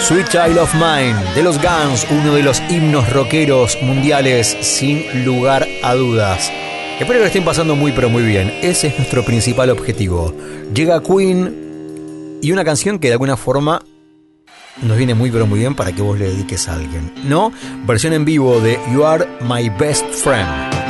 Sweet Child of Mine de los Guns, uno de los himnos rockeros mundiales sin lugar a dudas. Espero que lo estén pasando muy pero muy bien. Ese es nuestro principal objetivo. Llega Queen y una canción que de alguna forma nos viene muy pero muy bien para que vos le dediques a alguien, ¿no? Versión en vivo de You Are My Best Friend.